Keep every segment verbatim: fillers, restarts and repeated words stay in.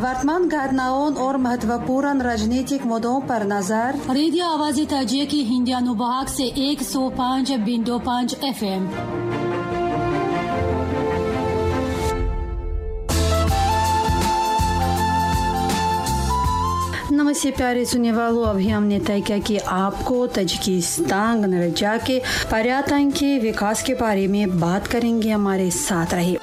वर्तमान घटनाओं और महत्वपूर्ण राजनीतिक मुद्दों पर नजर। रेडियो आवाज़ ताजिक की हिंदी अनुभाग से एक सौ पाँच बिंदु पाँच एफ एम। नमस्ते प्यारे सुनने वालों, अभी हमने तय किया कि आपको तजिकिस्तान गणराज्य के पर्यटन के विकास के बारे में बात करेंगे। हमारे साथ रहिए।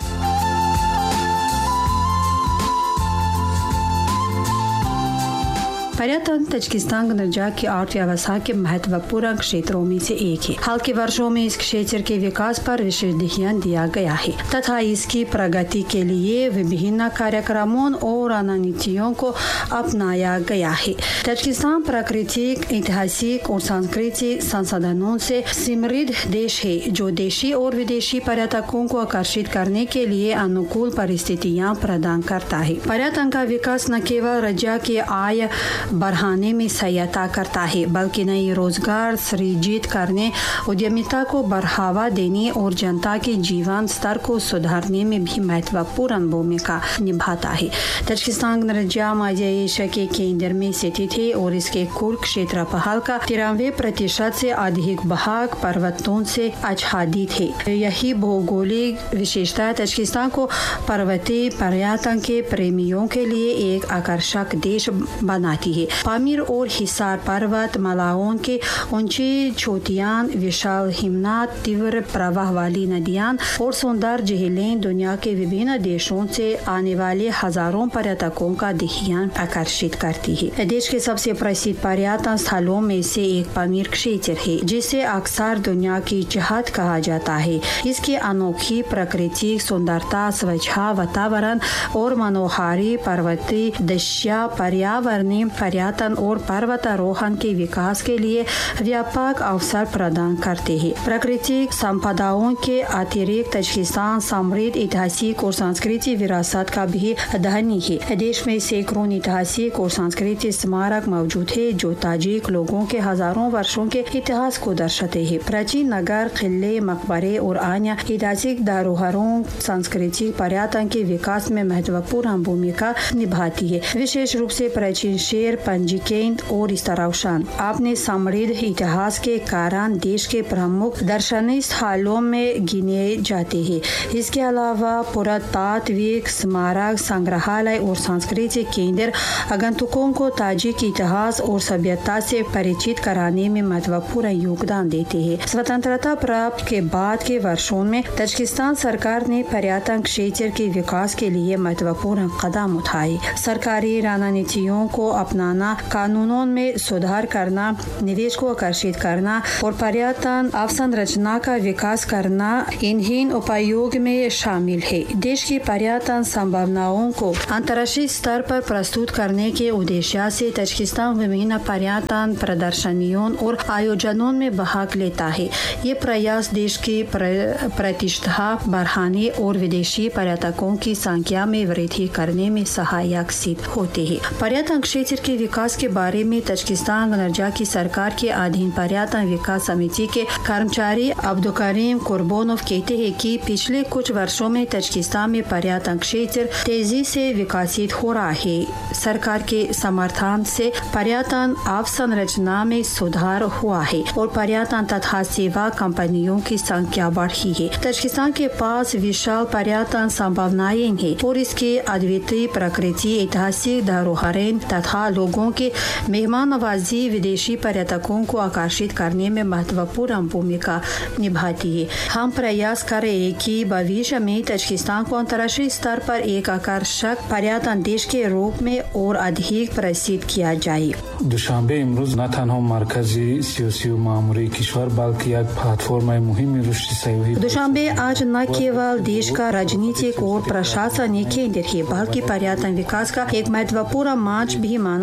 पर्यटन तजिकिस्तान गणराज्य की अर्थव्यवस्था के महत्वपूर्ण क्षेत्रों में से एक है। हाल के वर्षों में इस क्षेत्र के विकास पर विशेष ध्यान दिया गया है तथा इसकी प्रगति के लिए विभिन्न कार्यक्रमों और रणनीतियों को अपनाया गया है। तजिकिस्तान प्राकृतिक, ऐतिहासिक और सांस्कृतिक संसाधनों से समृद्ध देश है, जो देशी और विदेशी पर्यटकों को आकर्षित करने के लिए अनुकूल परिस्थितियां प्रदान करता है। पर्यटन का विकास न केवल राज्य की आय बढ़ाने में सहायता करता है, बल्कि नए रोजगार सृजित करने, उद्यमिता को बढ़ावा देने और जनता के जीवन स्तर को सुधारने में भी महत्वपूर्ण भूमिका निभाता है। तजिकिस्तान गणराज्य मध्य एशिया के केंद्र में स्थित है और इसके कुल क्षेत्रफल का तिरानवे प्रतिशत से अधिक भाग पर्वतों से आच्छादित है। यही भौगोलिक विशेषता तजिकिस्तान को पर्वतीय पर्यटन के प्रेमियों के लिए एक आकर्षक देश बनाती है। पामीर और हिसार पर्वत मालाओं के ऊंची चोटियां, विशाल हिमनद, तीव्र प्रवाह वाली नदियां और सुंदर झीलें दुनिया के विभिन्न देशों से आने वाले हजारों पर्यटकों का ध्यान आकर्षित करती है। देश के सबसे प्रसिद्ध पर्यटन स्थलों में से एक पामीर क्षेत्र है, जिसे अक्सर दुनिया की चाहत कहा जाता है। इसकी अनोखी प्राकृतिक सुंदरता, स्वच्छ वातावरण और मनोहारी पर्वतीय दृश्य पर्यावरणीय पर्यटन और पर्वतारोहण के विकास के लिए व्यापक अवसर प्रदान करते हैं। प्राकृतिक संपदाओं के अतिरिक्त तजिकिस्तान समृद्ध ऐतिहासिक और सांस्कृतिक विरासत का भी धनी है। देश में सैकड़ों ऐतिहासिक और सांस्कृतिक स्मारक मौजूद है, जो ताजिक लोगों के हजारों वर्षों के इतिहास को दर्शाते हैं। प्राचीन नगर, किले, मकबरे और अन्य ऐतिहासिक धरोहरों सांस्कृतिक पर्यटन के विकास में महत्वपूर्ण भूमिका निभाती है। विशेष रूप से प्राचीन शेर, पंजीकेंद और इस्तराउशान अपने समृद्ध इतिहास के कारण देश के प्रमुख दर्शनीय स्थलों में गिने जाते हैं। इसके अलावा पुरातात्विक स्मारक, संग्रहालय और सांस्कृतिक केंद्र आगंतुकों को ताजिक इतिहास और सभ्यता से परिचित कराने में महत्वपूर्ण योगदान देते हैं। स्वतंत्रता प्राप्त के बाद के वर्षों में तजिकिस्तान सरकार ने पर्यटन क्षेत्र के विकास के लिए महत्वपूर्ण कदम उठाए। सरकारी रणनीतियों को अपनाना, कानूनों में सुधार करना, निवेश को आकर्षित करना और पर्यटन अवसंरचना का विकास करना इन्हीं उपायों में शामिल है। देश की पर्यटन संभावनाओं को अंतर्राष्ट्रीय स्तर पर प्रस्तुत करने के उद्देश्य से तजिकिस्तान विभिन्न पर्यटन प्रदर्शनियों और आयोजनों में भाग लेता है। ये प्रयास देश की प्रतिष्ठा बढ़ाने और विदेशी पर्यटकों की संख्या में वृद्धि करने में सहायक सिद्ध होते हैं। पर्यटन क्षेत्र के विकास के बारे में तजिकिस्तान गणराज्य की सरकार के अधीन पर्यटन विकास समिति के कर्मचारी अब्दुलकरीम कुर्बानोव कहते हैं कि पिछले कुछ वर्षों में तजिकिस्तान में पर्यटन क्षेत्र तेजी से विकसित हो रहा है। सरकार के समर्थन से पर्यटन अवसंरचना में सुधार हुआ है और पर्यटन तथा सेवा कंपनियों की संख्या बढ़ी है। तजिकिस्तान के पास विशाल पर्यटन संभावनाएं हैं और इसके अद्वितीय प्रकृति, ऐतिहासिक धरोहरें तथा लोगों के मेहमान नवाजी विदेशी पर्यटकों को आकर्षित करने में महत्वपूर्ण भूमिका निभाती है। हम प्रयास कर रहे हैं कि भविष्य में तजिकिस्तान को अंतर्राष्ट्रीय स्तर पर एक आकर्षक पर्यटन देश के रूप में और अधिक प्रसिद्ध किया जाए। दुशांबे इम्रोज न तنها मरकजी सियासी व मामूली किशवर बल्कि एक प्लेटफॉर्म मुहिम रुश्ती सही। दुशांबे आज न केवल देश का राजनीतिक और प्रशासनिक केंद्र है, बल्कि पर्यटन विकास का एक महत्वपूर्ण मंच भी माना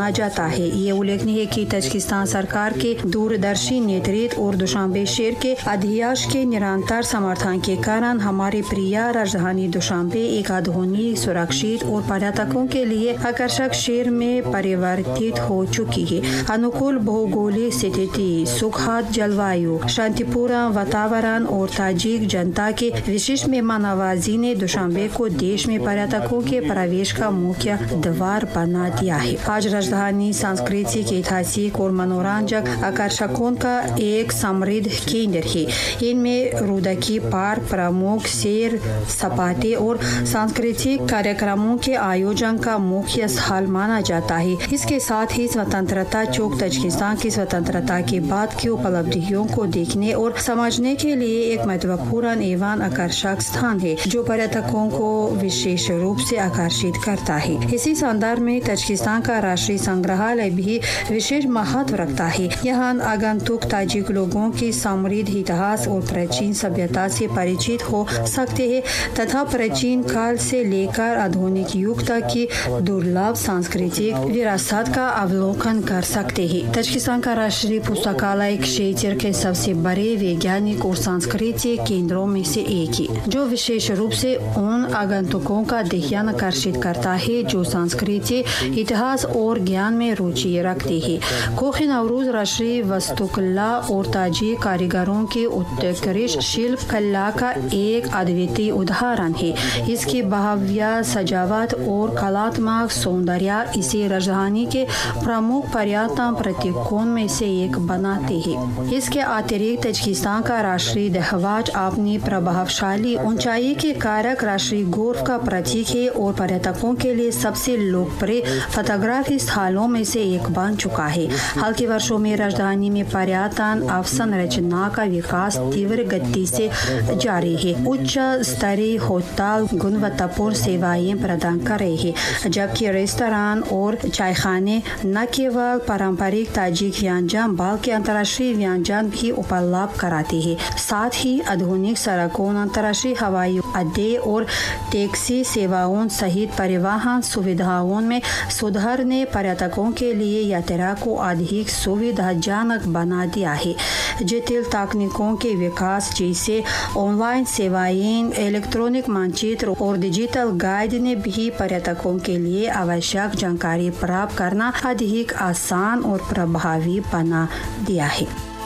जाता है। ये उल्लेखनीय है कि तजाकिस्तान सरकार के दूरदर्शी नेतृत्व और दुशांबे शहर के अध्यक्ष के निरंतर समर्थन के कारण हमारी प्रिय राजधानी दुशांबे एक आधुनिक, सुरक्षित और पर्यटकों के लिए आकर्षक शहर में परिवर्तित हो चुकी है। अनुकूल भौगोलिक स्थिति, सुखद जलवायु, शांतिपूर्ण वातावरण और ताजिक जनता के विशिष्ट मेहमान नवाजी ने दुशांबे को देश में पर्यटकों के प्रवेश का मुख्य द्वार बना दिया है। आज राजधानी सांस्कृतिक, ऐतिहासिक और मनोरंजक आकर्षकों का एक समृद्ध केंद्र है। इनमें रुदकी पार्क प्रमुख सैर सपाटे और सांस्कृतिक कार्यक्रमों के आयोजन का मुख्य स्थल माना जाता है। इसके साथ ही स्वतंत्रता चौक तजाकिस्तान की स्वतंत्रता के बाद की उपलब्धियों को देखने और समझने के लिए एक महत्वपूर्ण एवं आकर्षक स्थान है, जो पर्यटकों को विशेष रूप से आकर्षित करता है। इसी संदर्भ में तजाकिस्तान का राष्ट्रीय संग्रहालय भी विशेष महत्व रखता है। यहाँ आगंतुक ताजिक लोगों की समृद्ध इतिहास और प्राचीन सभ्यता से परिचित हो सकते हैं तथा प्राचीन काल से लेकर आधुनिक युग तक की दुर्लभ सांस्कृतिक विरासत का अवलोकन कर सकते हैं। तजाकिस्तान का राष्ट्रीय पुस्तकालय क्षेत्र के सबसे बड़े वैज्ञानिक और सांस्कृतिक केंद्रों में से एक है, जो विशेष रूप से उन आगंतुकों का ध्यान आकर्षित करता है जो संस्कृति, इतिहास और ज्ञान में रुचि रखते हैं। कोह नवरूज राष्ट्रीय वास्तुकला और ताजिक कारीगरों की उत्कृष्ट शिल्प कला का एक अद्वितीय उदाहरण है। इसकी भव्य सजावट और कलात्मक सौंदर्य इसे राजधानी के प्रमुख पर्यटन प्रतीकों में से एक बनाते हैं। इसके अतिरिक्त तजाकिस्तान का राष्ट्रीय ध्वज अपनी प्रभावशाली ऊंचाई के कारक राष्ट्रीय गौरव का प्रतीक है और पर्यटकों के लिए सबसे लोकप्रिय फोटोग्राफी स्थलों में से एक बन चुका है। हाल के वर्षों में राजधानी में पर्यटन अवसंरचना का विकास तीव्र गति से जारी है। उच्च स्तरीय होटल गुणवत्तापूर्ण सेवाएं प्रदान कर रहे हैं, जबकि रेस्तरां और चायखाने न केवल पारंपरिक ताजिक व्यंजन बल्कि अंतर्राष्ट्रीय व्यंजन भी उपलब्ध कराते हैं। साथ ही आधुनिक सड़कों, अंतर्राष्ट्रीय हवाई अड्डे और टैक्सी सेवाओं सहित परिवहन सुविधाओं में सुधार ने पर्यटकों के लिए यात्रा को अधिक सुविधाजनक बना दिया है। जटिल तकनीकों के विकास जैसे ऑनलाइन सेवाएं, इलेक्ट्रॉनिक मानचित्र और डिजिटल गाइड ने भी पर्यटकों के लिए आवश्यक जानकारी प्राप्त करना अधिक आसान और प्रभावी बना दिया है।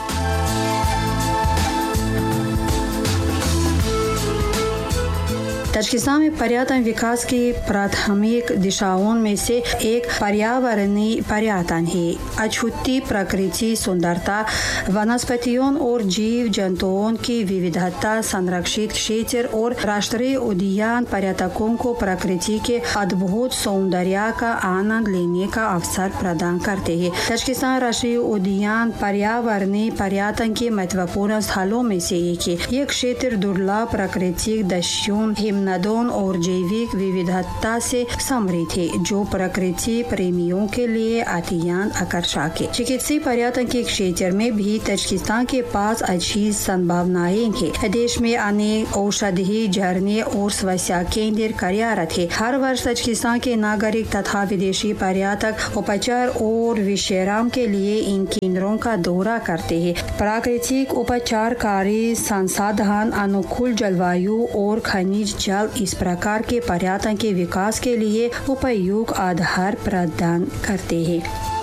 तजाकिस्तान में पर्यटन विकास की प्राथमिक दिशाओं में से एक पर्यावरणीय पर्यटन है। अछूती प्रकृति सुंदरता, वनस्पतियों और जीव जंतुओं की विविधता, संरक्षित क्षेत्र और राष्ट्रीय उद्यान पर्यटकों को प्रकृति के अद्भुत सौंदर्य का आनंद लेने का अवसर प्रदान करते हैं। तजाकिस्तान राष्ट्रीय उद्यान पर्यावरणीय पर्यटन के महत्वपूर्ण स्थलों में से एक है। यह क्षेत्र दुर्लभ प्राकृतिक दृश्यों, नदों और जैविक विविधता से समृद्ध है, जो प्रकृति प्रेमियों के लिए अत्यंत आकर्षक है। चिकित्सीय पर्यटन के क्षेत्र में भी तजाकिस्तान के पास अच्छी संभावनाएं हैं। देश में अनेक औषधीय झरने और स्वास्थ्य केंद्र कार्यरत है। हर वर्ष तजाकिस्तान के नागरिक तथा विदेशी पर्यटक उपचार और विश्राम के लिए इन केंद्रों का दौरा करते हैं। प्राकृतिक उपचारकारी संसाधन, अनुकूल जलवायु और खनिज जल इस प्रकार के पर्यटन के विकास के लिए उपयुक्त आधार प्रदान करते हैं।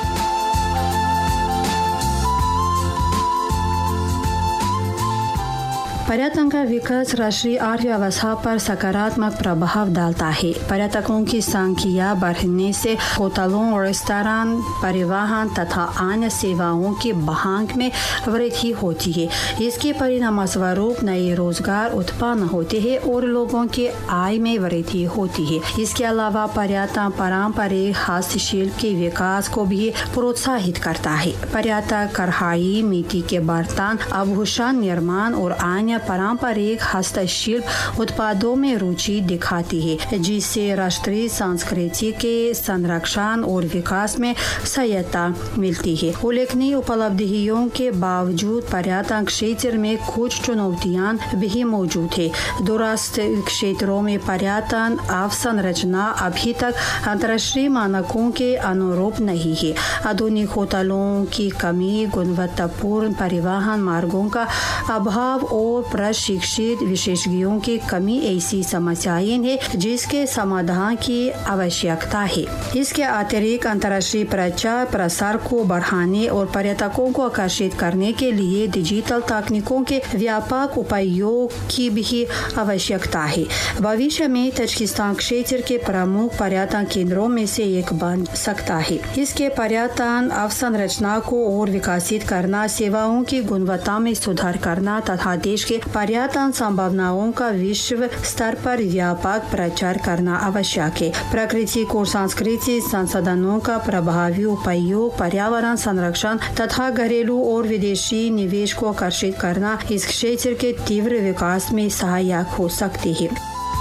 पर्यटन का विकास राष्ट्रीय अर्थव्यवस्था पर सकारात्मक प्रभाव डालता है। पर्यटकों की संख्या बढ़ने से होटलों, रेस्तरां, परिवहन तथा अन्य सेवाओं की मांग में वृद्धि होती है। इसके परिणामस्वरूप नए रोजगार उत्पन्न होते हैं और लोगों की आय में वृद्धि होती है। इसके अलावा पर्यटन पारंपरिक हस्तशिल्प के विकास को भी प्रोत्साहित करता है। पर्यटक कढ़ाई, मिट्टी के बर्तन, आभूषण निर्माण और अन्य पारंपरिक हस्तशिल्प उत्पादों में रुचि दिखाती है, जिससे राष्ट्रीय संस्कृति के संरक्षण और विकास में सहायता मिलती है। उल्लेखनीय उपलब्धियों के बावजूद पर्यटन क्षेत्र में कुछ चुनौतियां भी मौजूद है। दूरस्थ क्षेत्रों में पर्यटन अवसंरचना अभी तक अंतर्राष्ट्रीय मानकों के अनुरूप नहीं है। आधुनिक होटलों की कमी, गुणवत्तापूर्ण परिवहन मार्गों का अभाव और प्रशिक्षित विशेषज्ञों की कमी ऐसी समस्याएं हैं जिसके समाधान की आवश्यकता है। इसके अतिरिक्त अंतर्राष्ट्रीय प्रचार प्रसार को बढ़ाने और पर्यटकों को आकर्षित करने के लिए डिजिटल तकनीकों के व्यापक उपयोग की भी आवश्यकता है। भविष्य में तजाकिस्तान क्षेत्र के प्रमुख पर्यटन केंद्रों में से एक बन सकता है। इसके पर्यटन अवसंरचना को और विकसित करना, सेवाओं की गुणवत्ता में सुधार करना तथा देश के पर्यटन संभावनाओं का विश्व स्तर पर व्यापक प्रचार करना आवश्यक है। प्राकृतिक और सांस्कृतिक संसाधनों का प्रभावी उपयोग, पर्यावरण संरक्षण तथा घरेलू और विदेशी निवेश को आकर्षित करना इस क्षेत्र के तीव्र विकास में सहायक हो सकती है।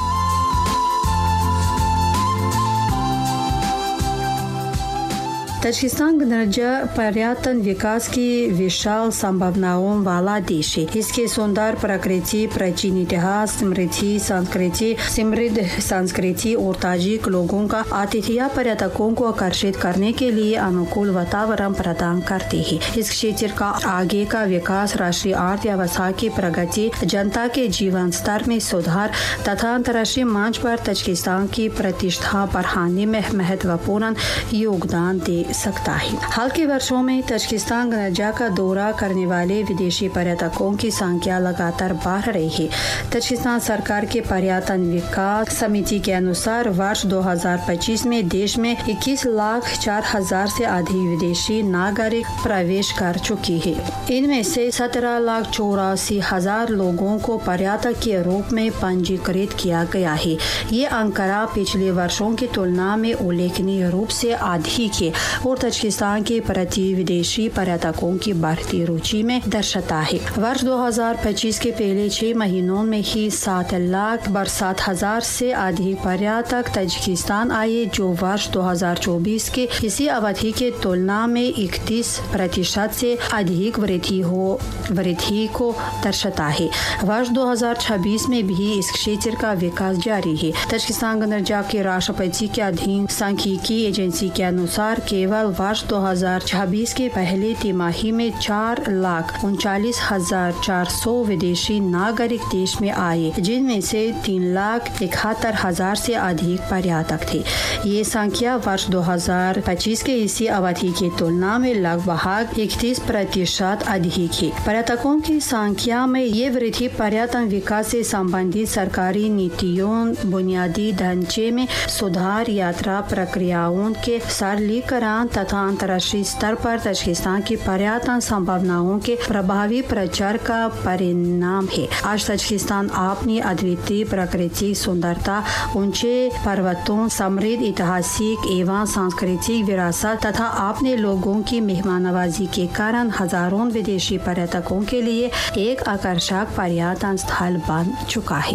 तजाकिस्तान गणराज्य पर्यटन विकास की विशाल संभावनाओं वाला देश है। इसके सुंदर प्रकृति, प्राचीन इतिहास, समृद्धि संस्कृति समृद्ध संस्कृति और ताजिक लोगों का आतिथ्य पर्यटकों को आकर्षित करने के लिए अनुकूल वातावरण प्रदान करते हैं। इस क्षेत्र का आगे का विकास राष्ट्रीय अर्थव्यवस्था की प्रगति, जनता के जीवन स्तर में सुधार तथा अंतर्राष्ट्रीय मंच पर तजाकिस्तान की प्रतिष्ठा बढ़ाने में महत्वपूर्ण योगदान दे सकता है। हाल के वर्षों में तजाकिस्तान गणराज्य का दौरा करने वाले विदेशी पर्यटकों की संख्या लगातार बढ़ रही है। तजाकिस्तान सरकार के पर्यटन विकास समिति के अनुसार वर्ष दो हज़ार पच्चीस में देश में इक्कीस लाख चार हजार से अधिक विदेशी नागरिक प्रवेश कर चुकी है। इनमें से सत्रह लाख चौरासी हजार लोगों को पर्यटक के रूप में पंजीकृत किया गया है। ये आंकड़ा पिछले वर्षों की तुलना में उल्लेखनीय रूप से अधिक है और तजाकिस्तान के प्रति विदेशी पर्यटकों की बढ़ती रुचि में दर्शाता है। वर्ष दो हज़ार पच्चीस के पहले छह महीनों में ही सात लाख बरसात हजार से अधिक पर्यटक तजाकिस्तान आए, जो वर्ष दो हज़ार चौबीस के इसी अवधि के तुलना में इकतीस प्रतिशत से अधिक वृद्धि हो वृद्धि को दर्शाता है। वर्ष दो हज़ार छब्बीस में भी इस क्षेत्र का विकास जारी है। तजाकिस्तान गणराज्य के राष्ट्रपति के अधीन सांख्यिकी एजेंसी के अनुसार केवल वर्ष दो हज़ार छब्बीस के पहले तिमाही में चार लाख उनचालीस हजार चार सौ विदेशी नागरिक देश में आए, जिनमें से तीन लाख इकहत्तर हजार से अधिक पर्यटक थे। ये संख्या वर्ष दो हज़ार पच्चीस के इसी अवधि की तुलना में लगभग इकतीस प्रतिशत अधिक है। पर्यटकों की संख्या में ये वृद्धि पर्यटन विकास से संबंधित सरकारी नीतियों, बुनियादी ढांचे में सुधार, यात्रा प्रक्रियाओं के सरलीकरण तथा अंतर्राष्ट्रीय स्तर पर तजाकिस्तान की पर्यटन संभावनाओं के प्रभावी प्रचार का परिणाम है। आज तजाकिस्तान अपनी अद्वितीय प्राकृतिक सुंदरता, ऊंचे पर्वतों, समृद्ध ऐतिहासिक एवं सांस्कृतिक विरासत तथा अपने लोगों की मेहमाननवाजी के कारण हजारों विदेशी पर्यटकों के लिए एक आकर्षक पर्यटन स्थल बन चुका है।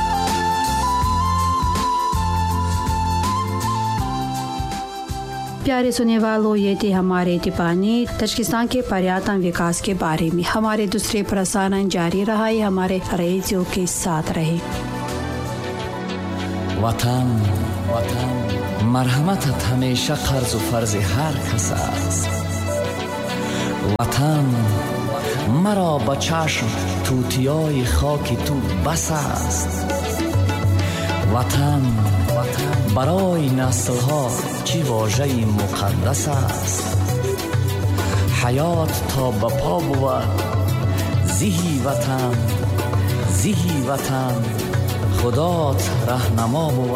प्यारे सुनने वालों, ये थे हमारे टिप्पणी तजाकिस्तान के पर्यटन विकास के बारे में। हमारे दूसरे प्रसारण जारी रहा है, हमारे रेडियो के साथ रहे। वतन वतन मरहमत हमेशा कर्ज व फर्ज हर कस است. वतन مرا با چشم توتیای خاک تو بس است. وطن برای نسل‌ها چی واژه‌ای مقدس است. حیات تا به پا بود زیهی وطن زیهی وطن خدات رهنما بود.